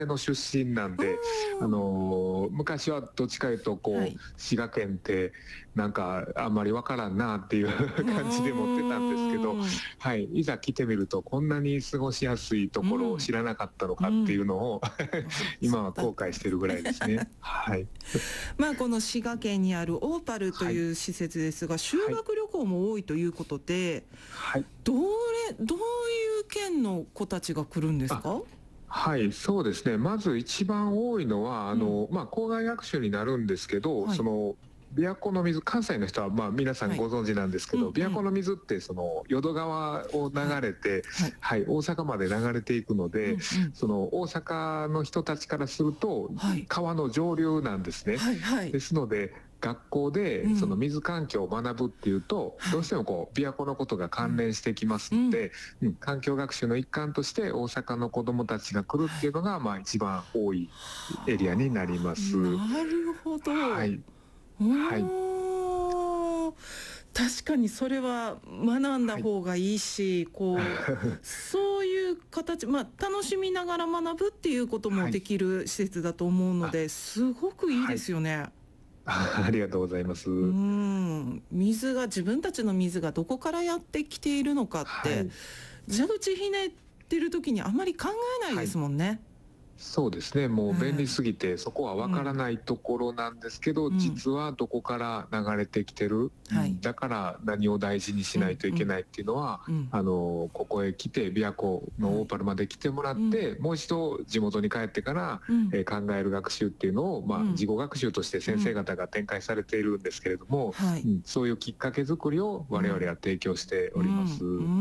の出身なんで、昔はどっちかいうとこう、 はい。 滋賀県ってなんかあんまりわからんなっていう感じで持ってたんですけど、はい、いざ来てみるとこんなに過ごしやすいところを知らなかったのかっていうのを今は後悔してるぐらいですね。はい。 この滋賀県にあるオーパルとはい。 いう施設ですが、修はい。 学旅行も多いということで、 はい。 どういう県の子たちが来るんですあ、 か？ はい、そうですね。まず一番多いのは、 うん。 校外学習になるんですけど、 はい。 琵琶湖の水、関西の人は皆さんはい。 ご存知なんですけど、 うんうん。 琵琶湖の水って淀川をはい。 流れて、 はい。 はい、大阪まで流れていくので、 うんうん。 大阪の人たちからするとはい。 川の上流なんですね。 はいはい。 ですので、学校でそのうん。 水環境を学ぶっていうと、どうしはい。 てもこう琵琶湖のことがうん。 関連してきますうん。 ので、環境学習の一環として大阪の子どもたちが来るっていうはい。 のが、一番多いエリアになりはあ、 ます。 なるほど。 はい。はい。 おお、確かにそれは学んだはい。 方がいいし、そういう形、楽しみながら学ぶっていうこともはい。 できる施設だと思うのあ、 で、すごくいいではい。 すよね。 ありがとうございます。 自分たちの水がどこからやってきているのかって、 はい。 蛇口ひねってる時にあまり考えないではい。 すもんね。 そうですね。もう便利うん。 すぎて、そこはわからうん。 ないところなんですけど、 うん。 実はどこから流れてきてる、 はい。 だから何を大事にしないというんうん。 けないっていうのは、 うん。 ここへ来て、琵琶湖のはい。 オーパルまで来てもらっうん。 て、もう一度地元に帰ってから、 うん。 考える学習っていうのを、 うん。 自己学習として先生うん。 方が展開されているんですけれども、 はい。 そういうきっかけ作りを我々 うん。 は提供しております。 うん。うん。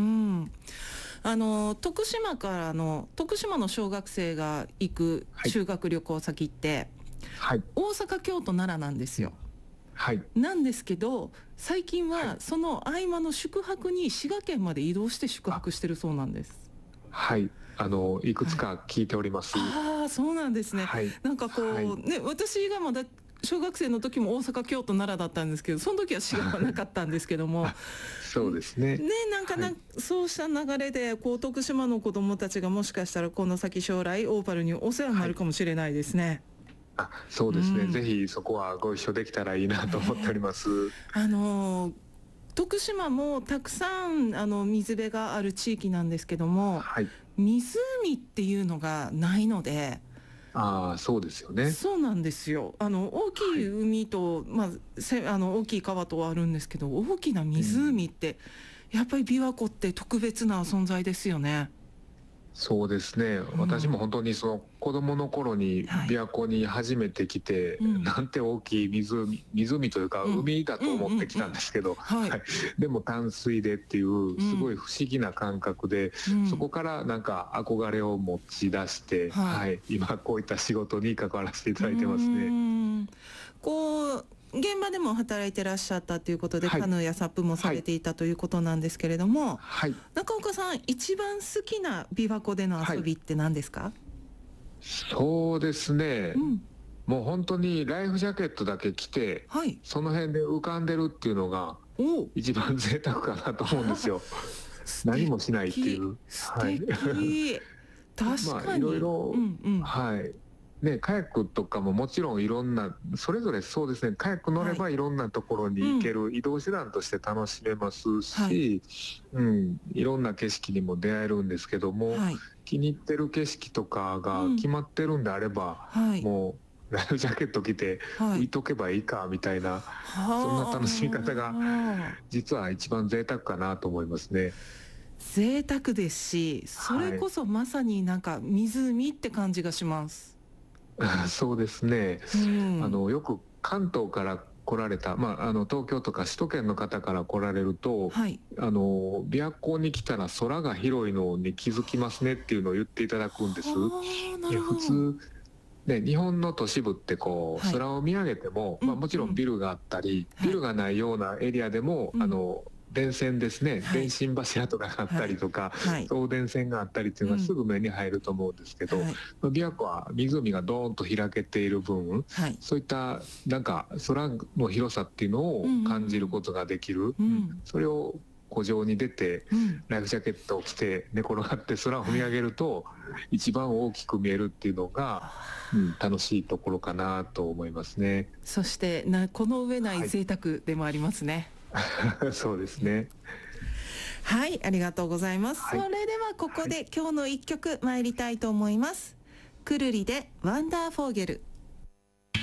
徳島の小学生が行くはい。 修学旅行先って、 はい。 大阪、京都、奈良なんですよ。 はい。 なんですけど、最近はい。 はその合間の宿泊に滋賀県まで移動して宿あ、 泊してるそうなんです。 はい。いくつはい。 か聞いております。 ああ、そうなんですね。 はい。 なんかはい。 ね、私がまだ小学生の時も大阪、京都、奈良だったんですけど、その時は滋賀はなかったんですけども、 あ、そうですね。 ね、 はい。 そうした流れで、徳島の子どもたちがもしかしたらこの先将来オーパルにお世話になはい。 るかもしれないですね。 あ、そううですね。ぜん。 ひそこはご一緒できたらいいなと思っておりね。 ます。 あの、徳島もたくさん水辺がある地域なんですけども、 はい。 湖っていうのがないので、 ああ、そうですよね。 そうなんですよ。大きいはい。 海と、大きい川とはあるんですけど、大きなうん。 湖ってやっぱり琵琶湖って特別な存在ですよね。 そうですね。 うん。 私も本当にその子供の頃にはい。 琵琶湖に初めて来て、 うん。 なんて大きい湖というかうん。 海だとうんう思ってきたんでんうん。 すけど、 はい。 はい。でも淡水でっていううん。 すごい不思議な感覚で、 うん。 そこからなんか憧れを持ち出して、 はい。 はい。今こういった仕事に関わらせていうただいてますね。 ーん。現場でも働いてらっしゃったということで、 はい。 カヌーやサップもさはい。 れていたということなんですけれども、 はい。 中岡さん、一番好きな琵琶湖でのはい。 遊びって何ですか？ そうですね。 うん。 もう本当にライフジャケットだけ着て、 はい。 その辺で浮かんでるっていうのがおお。 一番贅沢かなと思うんですよ。 素何もしないってい敵、 う。 素はい。 敵。確かいろいに。うろ、 んうん。 はい。ね、カヤックとかももちろんいろんな、それぞれそうですね、カヤック乗れはい。 ばいろんなところにうん。 行ける移動手段として楽しめますはい。 し、いろんな景色にも出会えるんですけども、 はい。 気に入ってる景色とかうん。 が決まってるんであれば、 はい。 もうライフジャケット着てはい。 浮いとけばいいかみたいな、そんなは楽しみ方があ。 実は一番贅沢かなと思いますね。 贅沢ですし、それはい。 こそまさになんか湖って感じがします。 そうですね。 うん。 よく関東から来られた、東京とか首都圏の方から来られると、 はい。 琵琶湖に来たら空が広いのに気づきますねっていうのを言っていただくんです。 はあ、なるほど。 普通、ね、日本の都市部ってこう、 はい。 空を見上げても、 うんもちろんうん。 ビルがあったり、ビはい。 ルがないようなエリアでも、 うん。 電線ですね、 はい。 電信柱とかがあったはい。 りとか、 はい。 送電線があったりっていうのがすうん。 ぐ目に入ると思うんですけど、 はい。 琵琶湖は湖がドーンと開けている分、 はい。 そういったなんか空の広さっていうのうんうんうを感じるこん。 とができる。 うん。 それを湖上に出て、ライフジャケットを着て寝転がって空を見上げると一番大きく見えるっていうのが、楽しいところかなと思いますね。 そしてこの上ない贅沢でもありますね。 そうですね。 はい、ありがとうございます。それではここで今日の一曲参りたいと思います。くるりでワンダーフォーゲル。